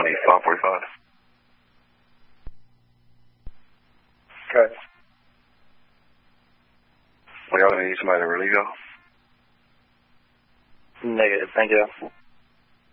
need 545. Okay. Well, y'all gonna need somebody to relieve y'all? Negative, thank you.